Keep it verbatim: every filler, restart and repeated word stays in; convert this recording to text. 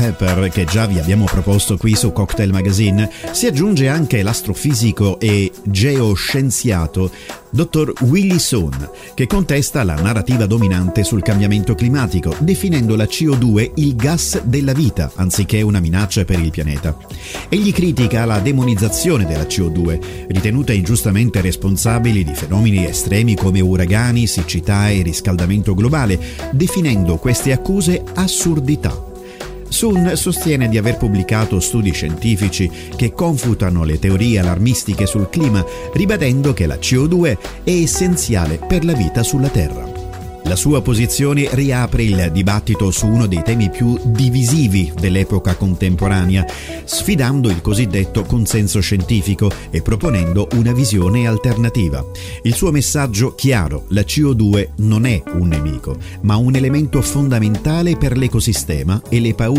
Pepper, che già vi abbiamo proposto qui su Cocktail Magazine, si aggiunge anche l'astrofisico e geoscienziato dottor Willie Soon, che contesta la narrativa dominante sul cambiamento climatico, definendo la C O due il gas della vita, anziché una minaccia per il pianeta. Egli critica la demonizzazione della C O due, ritenuta ingiustamente responsabile di fenomeni estremi come uragani, siccità e riscaldamento globale, definendo queste accuse assurdità. Soon sostiene di aver pubblicato studi scientifici che confutano le teorie allarmistiche sul clima, ribadendo che la C O due è essenziale per la vita sulla Terra. La sua posizione riapre il dibattito su uno dei temi più divisivi dell'epoca contemporanea, sfidando il cosiddetto consenso scientifico e proponendo una visione alternativa. Il suo messaggio chiaro: la C O due non è un nemico, ma un elemento fondamentale per l'ecosistema e le paure